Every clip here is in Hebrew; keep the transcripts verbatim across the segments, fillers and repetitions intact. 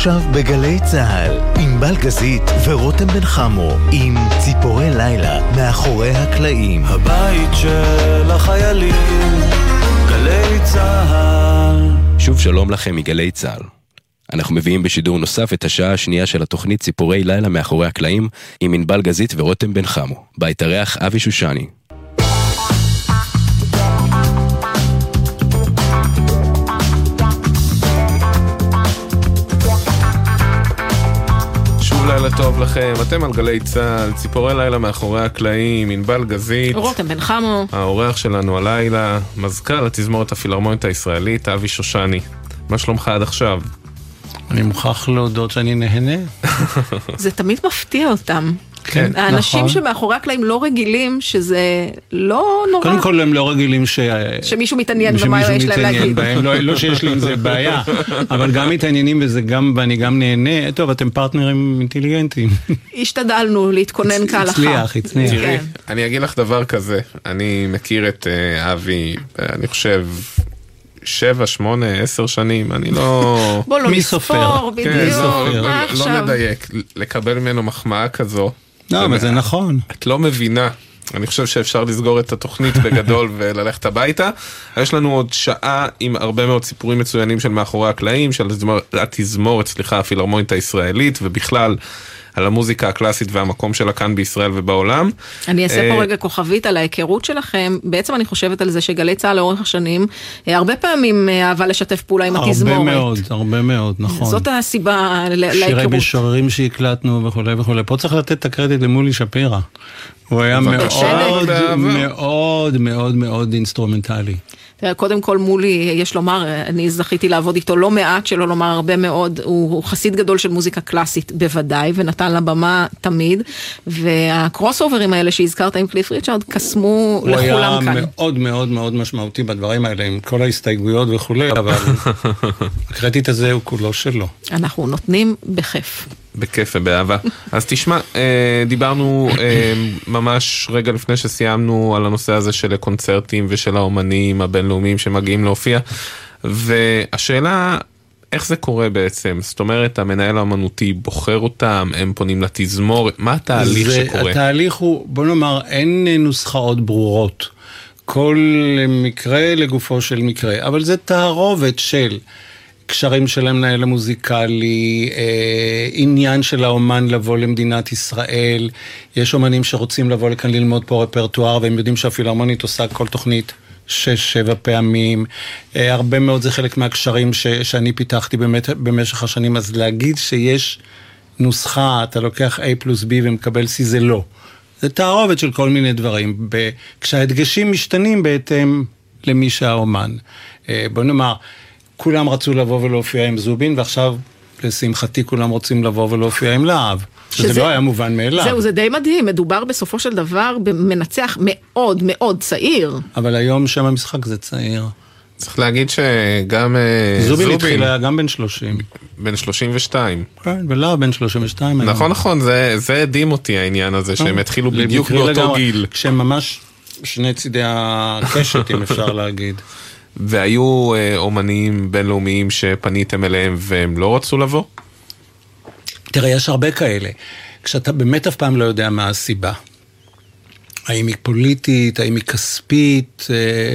עכשיו בגלי צהל, עם בלגזית ורותם בן חמו, עם ציפורי לילה מאחורי הקלעים. הבית של החיילים, גלי צהל. שוב שלום לכם מגלי צהל. אנחנו מביאים בשידור נוסף את השעה השנייה של התוכנית ציפורי לילה מאחורי הקלעים, עם ענבל גזית ורותם בן חמו, בהתארח אבי שושני. לילה טוב לכם, אתם על גלי צהל, ציפורי לילה מאחורי הקלעים, ענבל גזית, רותם בן חמו, האורח שלנו הלילה, מזכ"ל התזמורת הפילהרמונית הישראלית, אבי שושני. מה שלומך עד עכשיו? אני מוכרח להודות שאני נהנה. זה תמיד מפתיע אותם. כן, האנשים נכון. שמאחורי הקלעים לא רגילים שזה לא נורא. קודם כל הם לא רגילים ש... שמישהו מתעניין במה יש להם להגיד. בהם. לא, לא שיש לי עם זה בעיה, אבל גם מתעניינים וזה גם, ואני גם נהנה. טוב, אתם פרטנרים אינטליגנטים. השתדלנו להתכונן כהלכה. הצליח, הצליח. תראי, אני אגיד לך דבר כזה, אני מכיר את uh, אבי, אני חושב... שבע, שמונה, עשר שנים, אני לא... בוא לא נספור, בדיוק. לא נדייק, לקבל ממנו מחמאה כזו. לא, אבל זה נכון. את לא מבינה. אני חושב שאפשר לסגור את התוכנית בגדול וללכת הביתה. יש לנו עוד שעה עם הרבה מאוד סיפורים מצוינים של מאחורי הקלעים, של התזמורת, סליחה, הפילהרמונית הישראלית, ובכלל על המוזיקה הקלאסית והמקום שלה כאן בישראל ובעולם. אני אעשה פה רגע כוכבית על ההיכרות שלכם. בעצם אני חושבת על זה שגלי צהל לאורך השנים, הרבה פעמים אהבה לשתף פעולה עם התזמורת. הרבה מאוד, הרבה מאוד, נכון. זאת הסיבה להיכרות. שירי בשוררים שהקלטנו וכו' וכו'. פה צריך לתת את הקרדיט למולי שפירא. הוא היה מאוד מאוד מאוד מאוד אינסטרומנטלי. קודם כל מולי, יש לומר, אני זכיתי לעבוד איתו לא מעט, שלא לומר הרבה מאוד, הוא, הוא חסיד גדול של מוזיקה קלאסית בוודאי, ונתן לה במה תמיד, והקרוס אוברים האלה שהזכרת עם קליף ריצ'רד, קסמו לכולם כאן. הוא היה מאוד מאוד מאוד משמעותי בדברים האלה, עם כל ההסתייגויות וכו', אבל הקרדיט הזה הוא כולו שלו. אנחנו נותנים בכיף. בכיף ובאהבה. אז תשמע, דיברנו ממש רגע לפני שסיימנו על הנושא הזה של הקונצרטים ושל האומנים הבינלאומיים שמגיעים להופיע, והשאלה, איך זה קורה בעצם? זאת אומרת, המנהל האמנותי בוחר אותם, הם פונים לתזמורת, מה התהליך שקורה? התהליך הוא, בוא נאמר, אין נוסחאות ברורות. כל מקרה לגופו של מקרה, אבל זה תערובת של... קשרים של המנהל המוזיקלי, אה, עניין של האומן לבוא למדינת ישראל, יש אומנים שרוצים לבוא לכאן ללמוד פה רפרטואר, והם יודעים שהפילהרמונית עושה כל תוכנית שש, שבע פעמים, אה, הרבה מאוד זה חלק מהקשרים ש, שאני פיתחתי באמת, במשך השנים, אז להגיד שיש נוסחה, אתה לוקח A פלוס B ומקבל C, זה לא. זה תערובת של כל מיני דברים, ב, כשההדגשים משתנים בהתאם למי שהאומן. אה, בוא נאמר, כולם רצו לבוא ולהופיע עם זובין, ועכשיו, לשמחתי, כולם רוצים לבוא ולהופיע עם להב. שזה, זה לא היה מובן מאליו. זהו, זה די מדהים. מדובר בסופו של דבר במנצח מאוד מאוד צעיר. אבל היום שם המשחק זה צעיר. צריך להגיד שגם זובין התחיל היה גם בן שלושים. בן שלושים ושתיים. כן, ולהב בן שלושים ושתיים. נכון, נכון, זה הדהים אותי העניין הזה, שהם התחילו בדיוק באותו גיל. כשהם ממש שני צידי הקשת, אם אפשר להגיד. והיו אומנים בינלאומיים שפניתם אליהם והם לא רצו לבוא? תראה, יש הרבה כאלה. כשאתה באמת אף פעם לא יודע מה הסיבה. האם היא פוליטית, האם היא כספית,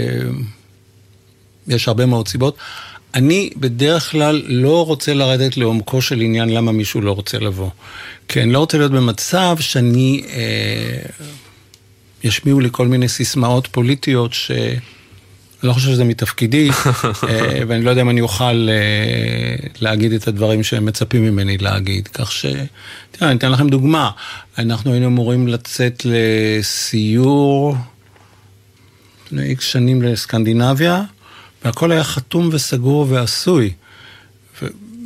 יש הרבה מאוד סיבות. אני בדרך כלל לא רוצה לרדת לעומקו של עניין למה מישהו לא רוצה לבוא. כי אני לא רוצה להיות במצב שאני, ישמיעו לי כל מיני סיסמאות פוליטיות ש... אני לא חושב שזה מתפקידי, ואני לא יודע אם אני אוכל להגיד את הדברים שהם מצפים ממני להגיד. כך ש... תראה, אני אתן לכם דוגמה. אנחנו היינו אמורים לצאת לסיור לפני איקס שנים לסקנדינביה, והכל היה חתום וסגור ועשוי. ו...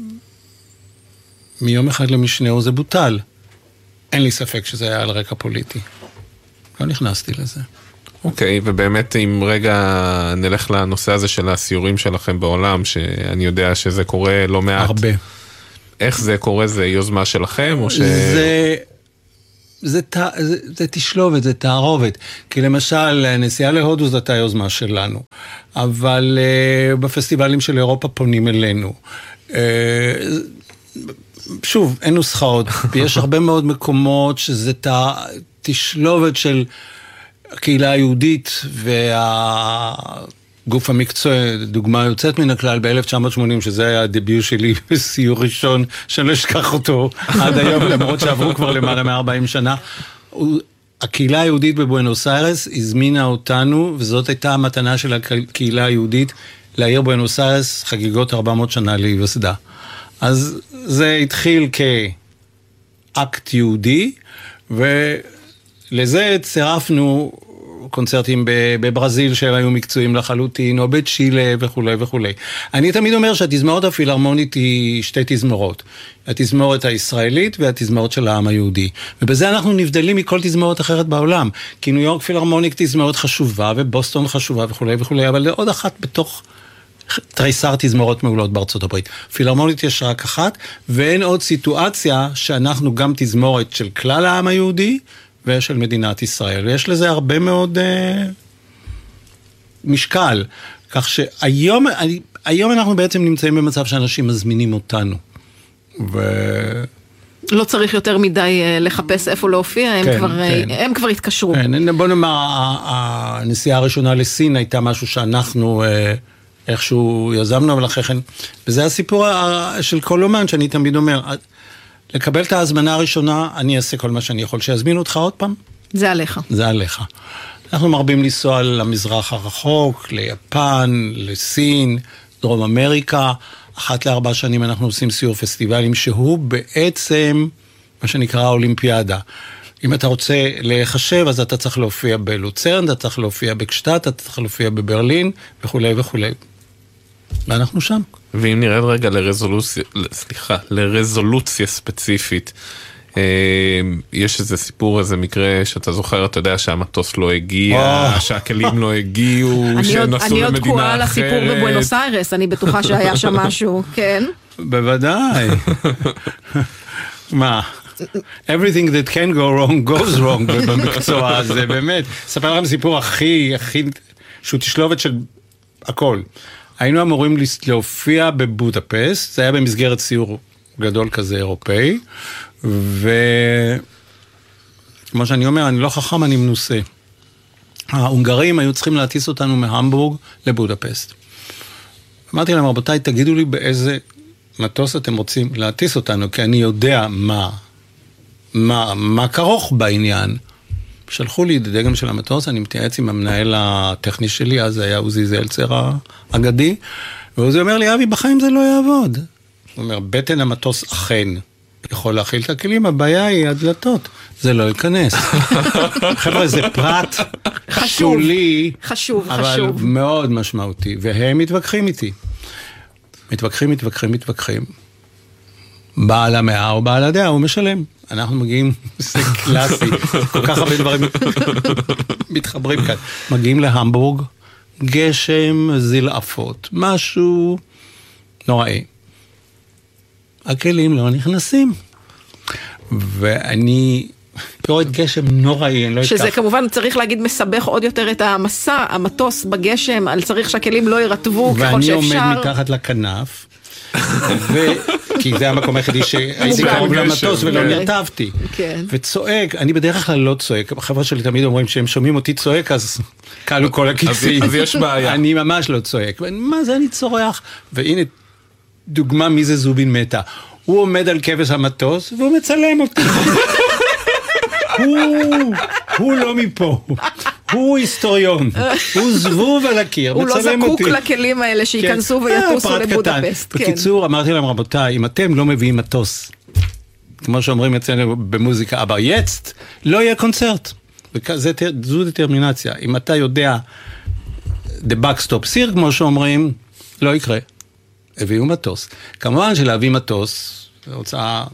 מיום אחד למשנהו זה בוטל. אין לי ספק שזה היה על רקע פוליטי. לא נכנסתי לזה. אוקיי, ובאמת אם רגע נלך לנושא הזה של הסיורים שלכם בעולם, שאני יודע שזה קורה לא מעט. הרבה. איך זה קורה? זה יוזמה שלכם? או ש... זה, זה, זה, זה תשלובת, זה תערובת. כי למשל, נסיעה להודו זאת היוזמה שלנו. אבל uh, בפסטיבלים של אירופה פונים אלינו. Uh, שוב, אין נוסחאות. יש הרבה מאוד מקומות שזה תשלובת של הקהילה היהודית והגוף המקצועי, דוגמה יוצאת מן הכלל ב-אלף תשע מאות שמונים, שזה היה הדביוט שלי בסיור ראשון, שאני לא אשכח אותו עד היום, למרות שעברו כבר למעלה מ-ארבעים שנה. הקהילה היהודית בבואנוס איירס הזמינה אותנו, וזאת הייתה המתנה של הקהילה היהודית, לעיר בואנוס איירס חגיגות ארבע מאות שנה להיווסדה. אז זה התחיל כאקט יהודי, ולזה צירפנו קונצרטים בברזיל שהם היו מקצועיים לחלוטין, או בצ'ילה וכו' וכו'. אני תמיד אומר שהתזמורת הפילהרמונית היא שתי תזמורות. התזמורת הישראלית והתזמורת של העם היהודי. ובזה אנחנו נבדלים מכל תזמורת אחרת בעולם. כי ניו יורק פילהרמוניק תזמורת חשובה, ובוסטון חשובה וכו' וכו', אבל עוד אחת בתוך תריסר תזמורות מעולות בארצות הברית. פילהרמונית יש רק אחת, ואין עוד סיטואציה שאנחנו גם תזמורת של כלל העם היהודי, ושל מדינת ישראל. ויש לזה הרבה מאוד אה, משקל. כך שהיום אני, היום אנחנו בעצם נמצאים במצב שאנשים מזמינים אותנו. ו... לא צריך יותר מדי לחפש איפה להופיע, הם, כן, כבר, כן. הם כבר התקשרו. כן, בוא נאמר, הנסיעה הראשונה לסין הייתה משהו שאנחנו איכשהו יזמנו, אבל אחרי כן, וזה הסיפור של כל אומן, שאני תמיד אומר, לקבל את ההזמנה הראשונה, אני אעשה כל מה שאני יכול, שיזמינו אותך עוד פעם. זה עליך. זה עליך. אנחנו מרבים לנסוע למזרח הרחוק, ליפן, לסין, דרום אמריקה, אחת לארבע שנים אנחנו עושים סיור פסטיבלים, שהוא בעצם מה שנקרא אולימפיאדה. אם אתה רוצה לחשב, אז אתה צריך להופיע בלוצרן, אתה צריך להופיע בקשטט, אתה צריך להופיע בברלין, וכו' וכו'. ואנחנו שם. ואם נרד רגע לרזולוציה, סליחה, לרזולוציה ספציפית, יש איזה סיפור, איזה מקרה שאתה זוכר, אתה יודע שהמטוס לא הגיע, שהכלים לא הגיעו, שנסעו למדינה אחרת. אני עוד תקועה על הסיפור בבואנוס איירס, אני בטוחה שהיה שם משהו, כן? בוודאי. מה? Everything that can go wrong goes wrong במקצוע הזה, באמת. ספר לכם סיפור הכי, הכי, שהוא תשלובת של הכל. היינו אמורים להופיע בבודפסט, זה היה במסגרת סיור גדול כזה אירופאי, וכמו שאני אומר, אני לא חכם, אני מנוסה. ההונגרים היו צריכים להטיס אותנו מהמבורג לבודפסט. אמרתי להם, רבותיי, תגידו לי באיזה מטוס אתם רוצים להטיס אותנו, כי אני יודע מה, מה, מה כרוך בעניין. שלחו לי את הדגם של המטוס, אני מתייעץ עם המנהל הטכני שלי, אז היה עוזי זלצר האגדי, ועוזי אומר לי, אבי, בחיים זה לא יעבוד. הוא אומר, בטן המטוס אכן יכול להכיל את הכלים, הבעיה היא הדלתות, זה לא ייכנס. חבר'ה, זה פרט שולי, חשוב, אבל חשוב. מאוד משמעותי, והם מתווכחים איתי. מתווכחים, מתווכחים, מתווכחים. בעל המאה או בעל הדעה, הוא משלם. אנחנו מגיעים, זה קלאסי, כל כך הרבה דברים מתחברים כאן. מגיעים להמבורג, גשם, זלעפות, משהו נוראי. הכלים לא נכנסים. ואני פירות גשם נוראי, אני לא אשכח. שזה כמובן צריך להגיד מסבך עוד יותר את המסע, המטוס בגשם, על צריך שהכלים לא ירטבו ככל שאפשר. ואני עומד מתחת לכנף, כי זה המקום היחידי שהייתי קרוב למטוס ולא נרטבתי. וצועק, אני בדרך כלל לא צועק, החבר'ה שלי תמיד אומרים שהם שומעים אותי צועק, אז קלו כל הקיצים. אז יש בעיה. אני ממש לא צועק. מה זה אני צורח? והנה דוגמה מי זה זובין מתה. הוא עומד על כבש המטוס והוא מצלם אותי. הוא, הוא לא מפה. הוא היסטוריון. הוא זבוב על הקיר, הוא לא מצלם זקוק אותי. לכלים האלה שייכנסו ויטוסו לבודפסט. בקיצור, אמרתי להם, רבותיי, אם אתם לא מביאים מטוס, כמו שאומרים אצלנו במוזיקה, אבל יצט, לא יהיה קונצרט. זו דטרמינציה. אם אתה יודע, the buck stop סיר, כמו שאומרים, לא יקרה. הביאו מטוס. כמובן שלהביא מטוס, זו הוצאה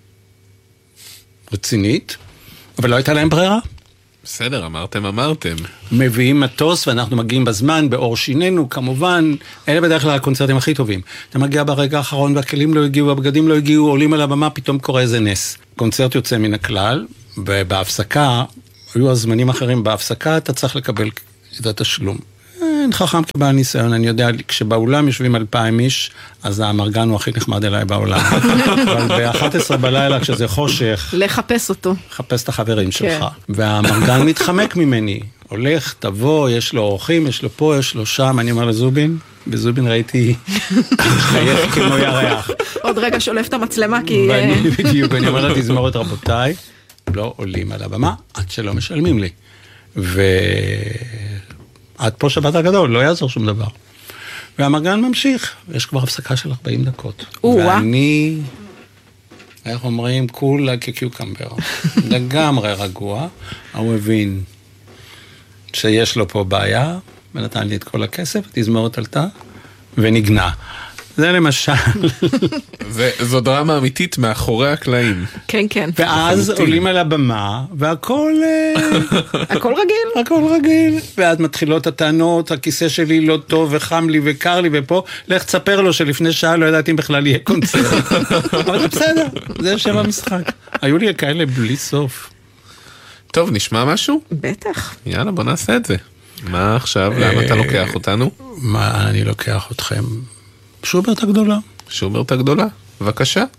רצינית, אבל לא הייתה להם ברירה. בסדר, אמרתם, אמרתם. מביאים מטוס ואנחנו מגיעים בזמן, באור שיננו, כמובן, אלה בדרך כלל הקונצרטים הכי טובים. אתה מגיע ברגע האחרון והכלים לא הגיעו, הבגדים לא הגיעו, עולים על הבמה, פתאום קורה איזה נס. קונצרט יוצא מן הכלל, ובהפסקה, היו הזמנים אחרים, בהפסקה אתה צריך לקבל את התשלום. אין חכם כבעל ניסיון, אני יודע, כשבאולם יושבים אלפיים איש, אז האמרגן הוא הכי נחמד אליי בעולם. אבל ב-אחת עשרה בלילה, כשזה חושך... לחפש אותו. לחפש את החברים שלך. והאמרגן מתחמק ממני. הולך, תבוא, יש לו אורחים, יש לו פה, יש לו שם, אני אומר לזובין, בזובין ראיתי חייך כמו ירח. עוד רגע שולף את המצלמה, כי... ואני בדיוק, אני אומר לה, תזמורת רבותיי, לא עולים על הבמה, עד שלא משלמים לי. ו... עד פה שבת הגדול, לא יעזור שום דבר. והמרגן ממשיך, יש כבר הפסקה של ארבעים דקות. ואני, איך אומרים, כולה כקיוקמבר. לגמרי רגוע, הוא הבין שיש לו פה בעיה, ונתן לי את כל הכסף, תזמורת עלתה, ונגנה. זה למשל. זו דרמה אמיתית מאחורי הקלעים. כן, כן. ואז עולים על הבמה, והכל... הכל רגיל. הכל רגיל. ואז מתחילות הטענות, הכיסא שלי לא טוב, וחם לי וקר לי, ופה, לך תספר לו שלפני שעה לא ידעתי אם בכלל יהיה קונצרט. אבל זה בסדר, זה שם המשחק. היו לי כאלה בלי סוף. טוב, נשמע משהו? בטח. יאללה, בוא נעשה את זה. מה עכשיו? לאן אתה לוקח אותנו? מה אני לוקח אתכם? שוברט הגדולה. שוברט הגדולה, בבקשה.